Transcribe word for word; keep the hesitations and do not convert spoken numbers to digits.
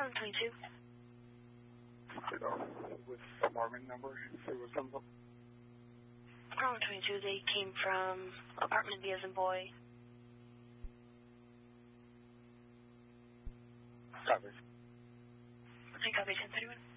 one twenty-two. With apartment number, if it was some. one twenty-two, they came from apartment B as in boy. Copy. I copy ten thirty-one.